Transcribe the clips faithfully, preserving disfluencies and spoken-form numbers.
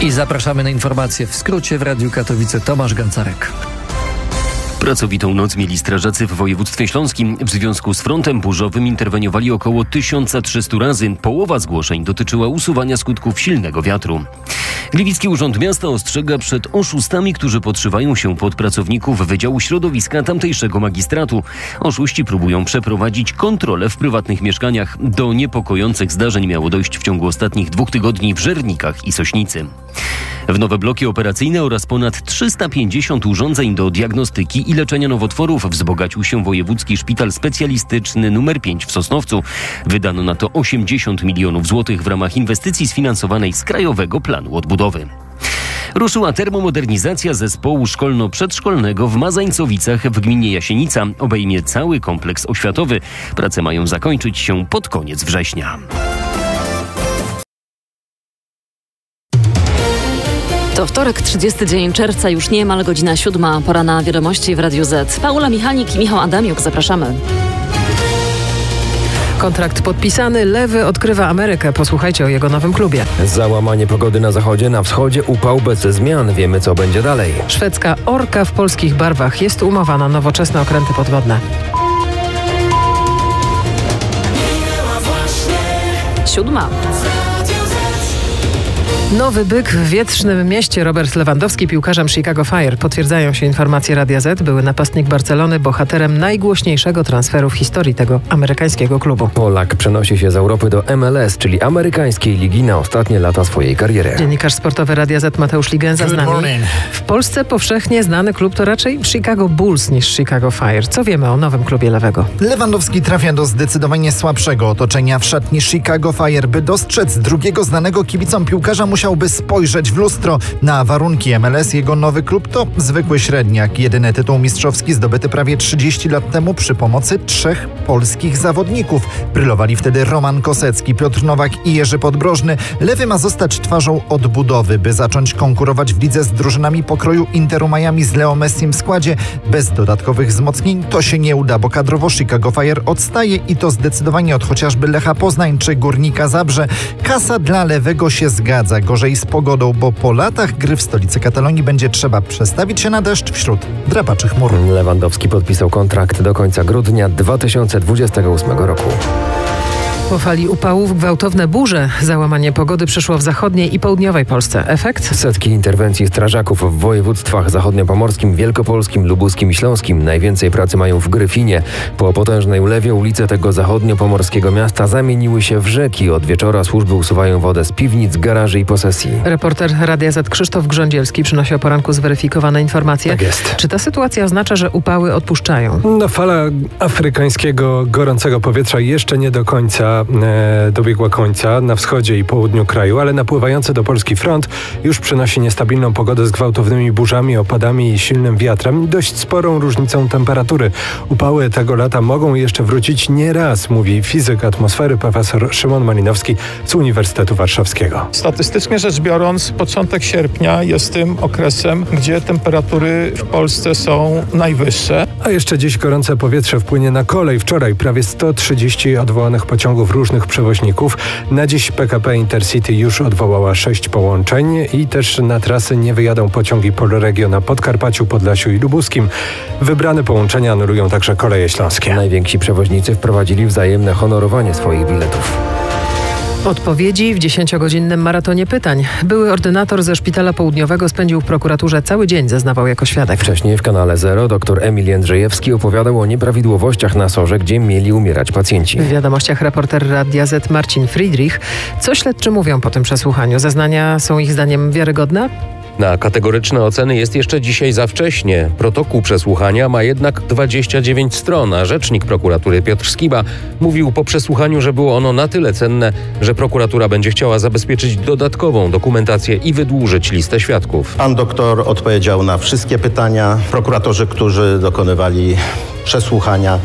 I zapraszamy na informacje w skrócie w Radiu Katowice. Tomasz Gancarek. Pracowitą noc mieli strażacy w województwie śląskim. W związku z frontem burzowym interweniowali około tysiąc trzysta razy. Połowa zgłoszeń dotyczyła usuwania skutków silnego wiatru. Gliwicki Urząd Miasta ostrzega przed oszustami, którzy podszywają się pod pracowników Wydziału Środowiska tamtejszego magistratu. Oszuści próbują przeprowadzić kontrolę w prywatnych mieszkaniach. Do niepokojących zdarzeń miało dojść w ciągu ostatnich dwóch tygodni w Żernikach i Sośnicy. W nowe bloki operacyjne oraz ponad trzysta pięćdziesiąt urządzeń do diagnostyki i leczenia nowotworów wzbogacił się Wojewódzki Szpital Specjalistyczny numer pięć w Sosnowcu. Wydano na to osiemdziesiąt milionów złotych w ramach inwestycji sfinansowanej z Krajowego Planu Odbudowy. Ruszyła termomodernizacja zespołu szkolno-przedszkolnego w Mazańcowicach w gminie Jasienica. Obejmie cały kompleks oświatowy. Prace mają zakończyć się pod koniec września. To wtorek, trzydziesty dzień czerwca, już niemal godzina siódma. Pora na wiadomości w Radiu Z. Paula Michalik i Michał Adamiuk, zapraszamy. Kontrakt podpisany, Lewy odkrywa Amerykę. Posłuchajcie o jego nowym klubie. Załamanie pogody na zachodzie, na wschodzie upał bez zmian. Wiemy, co będzie dalej. Szwedzka Orka w polskich barwach. Jest umowa na nowoczesne okręty podwodne. Siódma. Nowy byk w wietrznym mieście. Robert Lewandowski piłkarzem Chicago Fire. Potwierdzają się informacje Radia Z. Były napastnik Barcelony bohaterem najgłośniejszego transferu w historii tego amerykańskiego klubu. Polak przenosi się z Europy do M L S, czyli amerykańskiej ligi, na ostatnie lata swojej kariery. Dziennikarz sportowy Radia Z Mateusz Ligenza z nami. W Polsce powszechnie znany klub to raczej Chicago Bulls niż Chicago Fire. Co wiemy o nowym klubie Lewego? Lewandowski trafia do zdecydowanie słabszego otoczenia w szatni Chicago Fire. By dostrzec drugiego znanego kibicom piłkarza, musiałby spojrzeć w lustro. Na warunki M L S jego nowy klub to zwykły średniak. Jedyny tytuł mistrzowski zdobyty prawie trzydzieści lat temu przy pomocy trzech polskich zawodników. Brylowali wtedy Roman Kosecki, Piotr Nowak i Jerzy Podbrożny. Lewy ma zostać twarzą odbudowy, by zacząć konkurować w lidze z drużynami pokroju Interu Miami z Leo Messim w składzie. Bez dodatkowych wzmocnień to się nie uda, bo kadrowo Chicago Fire odstaje i to zdecydowanie od chociażby Lecha Poznań czy Górnika Zabrze. Kasa dla Lewego się zgadza. Gorzej z pogodą, bo po latach gry w stolicy Katalonii będzie trzeba przestawić się na deszcz wśród drapaczy chmur. Lewandowski podpisał kontrakt do końca grudnia dwa tysiące dwudziestego ósmego roku. Po fali upałów gwałtowne burze. Załamanie pogody przyszło w zachodniej i południowej Polsce. Efekt? Setki interwencji strażaków w województwach zachodniopomorskim, wielkopolskim, lubuskim i śląskim. Najwięcej pracy mają w Gryfinie. Po potężnej ulewie ulice tego zachodniopomorskiego miasta zamieniły się w rzeki. Od wieczora służby usuwają wodę z piwnic, garaży i posesji. Reporter Radia Z Krzysztof Grządzielski przynosi o poranku zweryfikowane informacje. Tak jest. Czy ta sytuacja oznacza, że upały odpuszczają? No, fala afrykańskiego gorącego powietrza jeszcze nie do końca e, dobiegła końca na wschodzie i południu kraju, ale napływający do Polski front już przynosi niestabilną pogodę z gwałtownymi burzami, opadami i silnym wiatrem i dość sporą różnicą temperatury. Upały tego lata mogą jeszcze wrócić nie raz, mówi fizyk atmosfery profesor Szymon Malinowski z Uniwersytetu Warszawskiego. Statystycznie rzecz biorąc, początek sierpnia jest tym okresem, gdzie temperatury w Polsce są najwyższe. A jeszcze dziś gorące powietrze wpłynie na kolej. Wczoraj prawie sto trzydzieści odwołanych pociągów różnych przewoźników. Na dziś P K P Intercity już odwołała sześć połączeń i też na trasy nie wyjadą pociągi Polregio na Podkarpaciu, Podlasiu i Lubuskim. Wybrane połączenia anulują także koleje śląskie. Najwięksi przewoźnicy wprowadzili wzajemne honorowanie swoich biletów. Odpowiedzi w dziesięciogodzinnym maratonie pytań. Były ordynator ze Szpitala Południowego spędził w prokuraturze cały dzień, zeznawał jako świadek. Wcześniej w kanale Zero dr Emil Jędrzejewski opowiadał o nieprawidłowościach na sorze, gdzie mieli umierać pacjenci. W wiadomościach reporter Radia Z Marcin Friedrich. Co śledczy mówią po tym przesłuchaniu? Zeznania są ich zdaniem wiarygodne? Na kategoryczne oceny jest jeszcze dzisiaj za wcześnie. Protokół przesłuchania ma jednak dwadzieścia dziewięć stron, a rzecznik prokuratury Piotr Skiba mówił po przesłuchaniu, że było ono na tyle cenne, że prokuratura będzie chciała zabezpieczyć dodatkową dokumentację i wydłużyć listę świadków. Pan doktor odpowiedział na wszystkie pytania. Prokuratorzy, którzy dokonywali przesłuchania,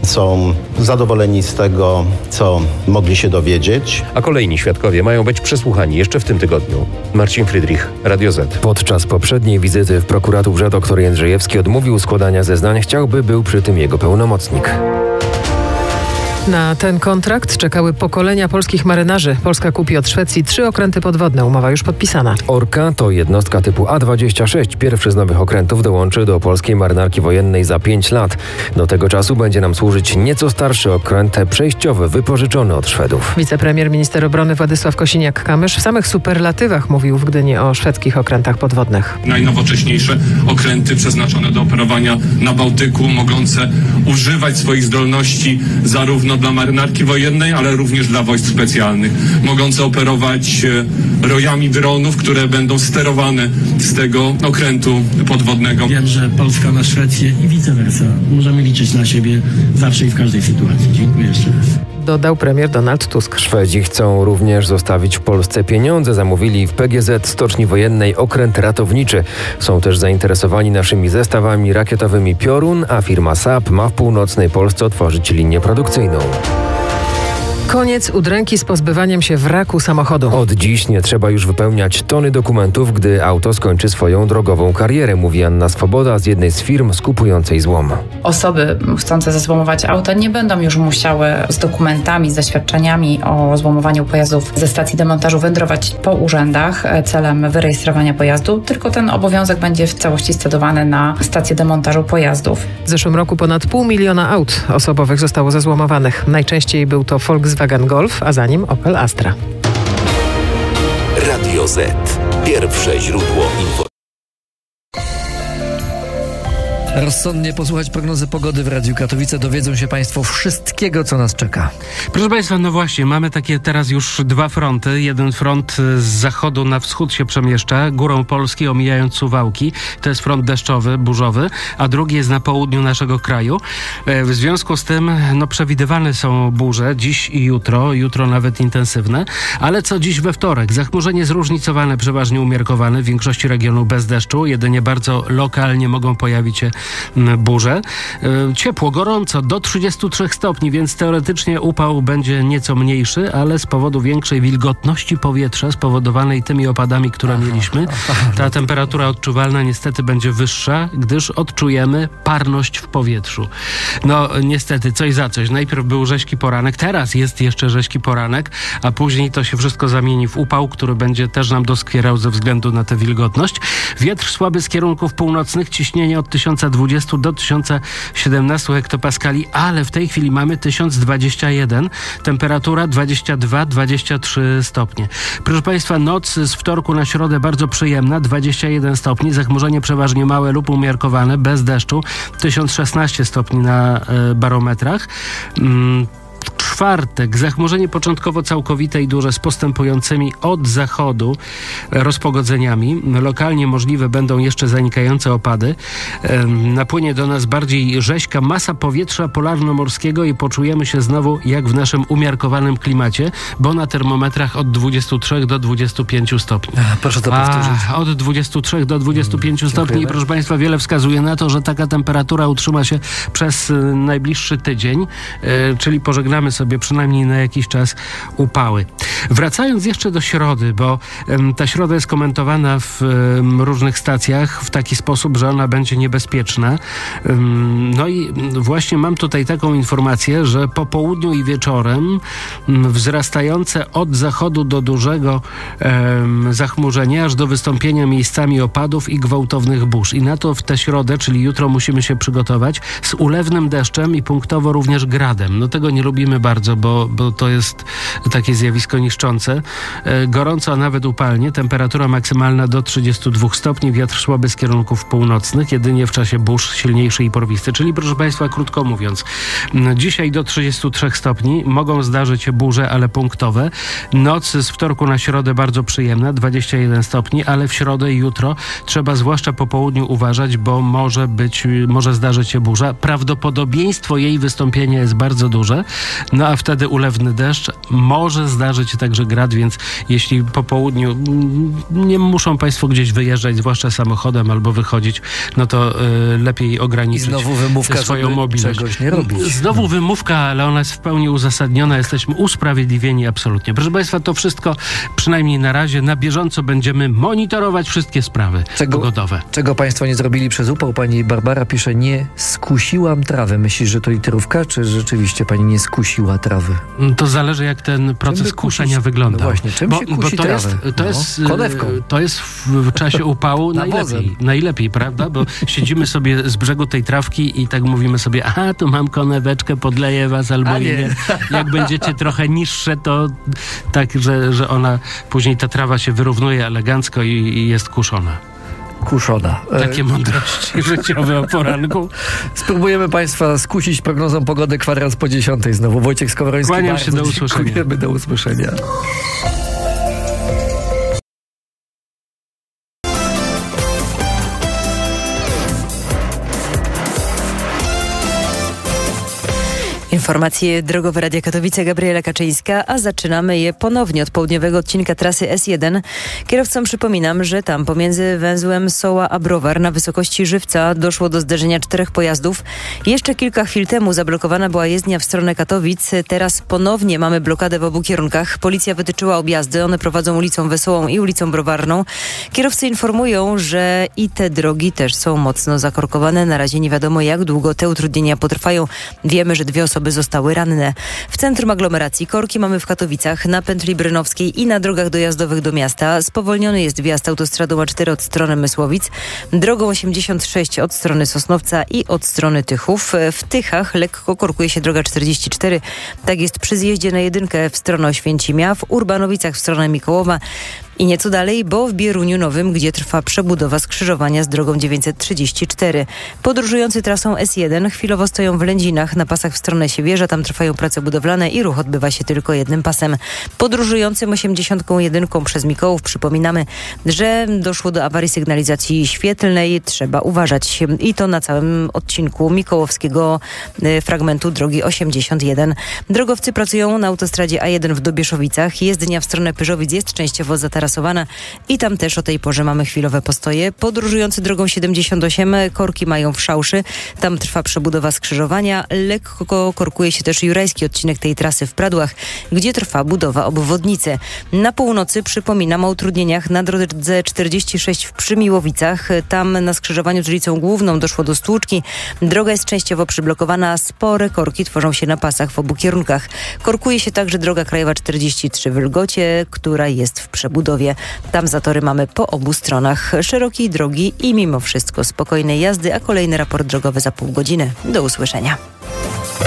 są zadowoleni z tego, co mogli się dowiedzieć. A kolejni świadkowie mają być przesłuchani jeszcze w tym tygodniu. Marcin Friedrich, Radio Z. Podczas poprzedniej wizyty w prokuraturze dr Jędrzejewski odmówił składania zeznań. Chciałby był przy tym jego pełnomocnik. Na ten kontrakt czekały pokolenia polskich marynarzy. Polska kupi od Szwecji trzy okręty podwodne. Umowa już podpisana. Orka to jednostka typu A dwadzieścia sześć. Pierwszy z nowych okrętów dołączy do polskiej marynarki wojennej za pięć lat. Do tego czasu będzie nam służyć nieco starszy okręt przejściowy, wypożyczony od Szwedów. Wicepremier, minister obrony Władysław Kosiniak-Kamysz w samych superlatywach mówił w Gdyni o szwedzkich okrętach podwodnych. Najnowocześniejsze okręty przeznaczone do operowania na Bałtyku, mogące używać swoich zdolności zarówno dla marynarki wojennej, ale również dla wojsk specjalnych. Mogące operować rojami dronów, które będą sterowane z tego okrętu podwodnego. Wiem, że Polska na Szwecję i vice versa. Możemy liczyć na siebie zawsze i w każdej sytuacji. Dziękuję jeszcze raz. Dodał premier Donald Tusk. Szwedzi chcą również zostawić w Polsce pieniądze. Zamówili w P G Z Stoczni Wojennej okręt ratowniczy. Są też zainteresowani naszymi zestawami rakietowymi Piorun, a firma Saab ma w północnej Polsce otworzyć linię produkcyjną. Koniec udręki z pozbywaniem się wraku samochodu. Od dziś nie trzeba już wypełniać tony dokumentów, gdy auto skończy swoją drogową karierę, mówi Anna Swoboda z jednej z firm skupującej złom. Osoby chcące zezłomować auta nie będą już musiały z dokumentami, z zaświadczeniami o złomowaniu pojazdów ze stacji demontażu wędrować po urzędach celem wyrejestrowania pojazdu, tylko ten obowiązek będzie w całości stosowany na stację demontażu pojazdów. W zeszłym roku ponad pół miliona aut osobowych zostało zezłomowanych. Najczęściej był to Volkswagen Golf, a za nim Opel Astra. Radio Z. Pierwsze źródło informacji. Rozsądnie posłuchać prognozy pogody w Radiu Katowice. Dowiedzą się Państwo wszystkiego, co nas czeka. Proszę Państwa, no właśnie, mamy takie teraz już dwa fronty. Jeden front z zachodu na wschód się przemieszcza, górą Polski, omijając Suwałki. To jest front deszczowy, burzowy, a drugi jest na południu naszego kraju. W związku z tym, no, przewidywane są burze dziś i jutro, jutro nawet intensywne. Ale co dziś we wtorek? Zachmurzenie zróżnicowane, przeważnie umiarkowane, w większości regionu bez deszczu. Jedynie bardzo lokalnie mogą pojawić się burze. Ciepło, gorąco, do trzydziestu trzech stopni, więc teoretycznie upał będzie nieco mniejszy, ale z powodu większej wilgotności powietrza spowodowanej tymi opadami, które aha, mieliśmy, aha, ta temperatura odczuwalna niestety będzie wyższa, gdyż odczujemy parność w powietrzu. No niestety, coś za coś. Najpierw był rzeźki poranek, teraz jest jeszcze rzeźki poranek, a później to się wszystko zamieni w upał, który będzie też nam doskwierał ze względu na tę wilgotność. Wiatr słaby z kierunków północnych, ciśnienie od tysiąc dwadzieścia do tysiąc siedemnaście hektopaskali, ale w tej chwili mamy tysiąc dwadzieścia jeden, temperatura dwadzieścia dwa dwadzieścia trzy stopnie. Proszę Państwa, noc z wtorku na środę bardzo przyjemna, dwadzieścia jeden stopni, zachmurzenie przeważnie małe lub umiarkowane, bez deszczu, tysiąc szesnaście stopni na y, barometrach. Mm. Czwartek, zachmurzenie początkowo całkowite i duże z postępującymi od zachodu rozpogodzeniami. Lokalnie możliwe będą jeszcze zanikające opady. Napłynie do nas bardziej rzeźka masa powietrza polarno-morskiego i poczujemy się znowu jak w naszym umiarkowanym klimacie, bo na termometrach od dwudziestu trzech do dwudziestu pięciu stopni. Proszę to powtórzyć. A, od dwudziestu trzech do dwudziestu pięciu hmm, stopni i proszę Państwa, wiele wskazuje na to, że taka temperatura utrzyma się przez najbliższy tydzień, czyli pożegnamy sobie przynajmniej na jakiś czas upały. Wracając jeszcze do środy, bo um, ta środa jest komentowana w um, różnych stacjach w taki sposób, że ona będzie niebezpieczna. Um, no i właśnie mam tutaj taką informację, że po południu i wieczorem um, wzrastające od zachodu do dużego um, zachmurzenie, aż do wystąpienia miejscami opadów i gwałtownych burz. I na to w tę środę, czyli jutro, musimy się przygotować z ulewnym deszczem i punktowo również gradem. No tego nie lubimy bardzo, bo, bo to jest takie zjawisko niszczące. E, gorąco, a nawet upalnie. Temperatura maksymalna do trzydziestu dwóch stopni. Wiatr słaby z kierunków północnych, jedynie w czasie burz silniejszy i porwisty. Czyli, proszę Państwa, krótko mówiąc, dzisiaj do trzydziestu trzech stopni. Mogą zdarzyć się burze, ale punktowe. Noc z wtorku na środę bardzo przyjemna, dwadzieścia jeden stopni, ale w środę i jutro trzeba zwłaszcza po południu uważać, bo może być, może zdarzyć się burza. Prawdopodobieństwo jej wystąpienia jest bardzo duże. No a wtedy ulewny deszcz, może zdarzyć się także grad, więc jeśli po południu nie muszą Państwo gdzieś wyjeżdżać, zwłaszcza samochodem albo wychodzić, no to y, lepiej ograniczyć I znowu wymówka, swoją mobilność. Czegoś nie robić. Znowu wymówka, ale ona jest w pełni uzasadniona. Jesteśmy usprawiedliwieni absolutnie. Proszę Państwa, to wszystko przynajmniej na razie. Na bieżąco będziemy monitorować wszystkie sprawy czego, pogodowe. Czego Państwo nie zrobili przez upał? Pani Barbara pisze, nie skusiłam trawy. Myślisz, że to literówka, czy rzeczywiście Pani nie skusiła kuwa trawy? To zależy, jak ten proces kuszenia kusić? wygląda. No właśnie, czym bo, się kusi bo to jest, trawę? to No, jest, konewką. To jest w czasie upału najlepiej, najlepiej, prawda? Bo siedzimy sobie z brzegu tej trawki i tak mówimy sobie, aha, tu mam koneweczkę, podleję was albo A nie. nie. Jak będziecie trochę niższe, to tak, że, że ona, później ta trawa się wyrównuje elegancko i, i jest kuszona. Kuszona. Takie mądrości życiowe o poranku. Spróbujemy Państwa skusić prognozą pogody kwadrans po dziesiątej znowu. Wojciech Skowroński, Kłaniam bardzo się, do usłyszenia. Dziękujemy, do usłyszenia. Informacje drogowe Radia Katowice, Gabriela Kaczyńska, a zaczynamy je ponownie od południowego odcinka trasy S jeden. Kierowcom przypominam, że tam pomiędzy węzłem Soła a Browar na wysokości Żywca doszło do zderzenia czterech pojazdów. Jeszcze kilka chwil temu zablokowana była jezdnia w stronę Katowic. Teraz ponownie mamy blokadę w obu kierunkach. Policja wytyczyła objazdy. One prowadzą ulicą Wesołą i ulicą Browarną. Kierowcy informują, że i te drogi też są mocno zakorkowane. Na razie nie wiadomo, jak długo te utrudnienia potrwają. Wiemy, że dwie osoby zostały ranne. W centrum aglomeracji korki mamy w Katowicach, na pętli brynowskiej i na drogach dojazdowych do miasta. Spowolniony jest wjazd autostradą A cztery od strony Mysłowic, drogą osiemdziesiąt sześć od strony Sosnowca i od strony Tychów. W Tychach lekko korkuje się droga czterdzieści cztery. Tak jest przy zjeździe na jedynkę w stronę Oświęcimia, w Urbanowicach w stronę Mikołowa. I nieco dalej, bo w Bieruniu Nowym, gdzie trwa przebudowa skrzyżowania z drogą dziewięćset trzydzieści cztery. Podróżujący trasą S jeden chwilowo stoją w Lędzinach na pasach w stronę Siewierza. Tam trwają prace budowlane i ruch odbywa się tylko jednym pasem. Podróżującym osiemdziesiątką jedynką przez Mikołów przypominamy, że doszło do awarii sygnalizacji świetlnej. Trzeba uważać. I to na całym odcinku mikołowskiego y, fragmentu drogi osiemdziesiąt jeden. Drogowcy pracują na autostradzie A jeden w Dobieszowicach. Jezdnia w stronę Pyrzowic jest częściowo zatarasowana i tam też o tej porze mamy chwilowe postoje. Podróżujący drogą siedemdziesiąt osiem korki mają w Szałszy. Tam trwa przebudowa skrzyżowania. Lekko korkuje się też jurajski odcinek tej trasy w Pradłach, gdzie trwa budowa obwodnicy. Na północy przypominam o utrudnieniach na drodze czterdzieści sześć w Przymiłowicach. Tam na skrzyżowaniu z ulicą Główną doszło do stłuczki. Droga jest częściowo przyblokowana. Spore korki tworzą się na pasach w obu kierunkach. Korkuje się także droga krajowa czterdzieści trzy w Lgocie, która jest w przebudowie. Tam zatory mamy po obu stronach. Szerokiej drogi i mimo wszystko spokojnej jazdy, a kolejny raport drogowy za pół godziny. Do usłyszenia.